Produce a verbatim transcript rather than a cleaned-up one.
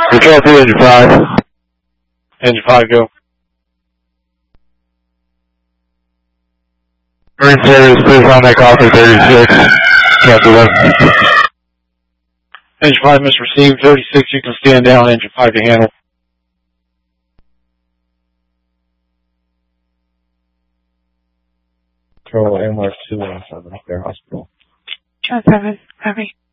Control three, engine five. Engine five, go. Marine service, please on that call for thirty-six. Cancel that. Engine five misreceived, thirty-six, you can stand down, engine five to handle. Control M R two one seven, Fair Hospital. John seven, copy.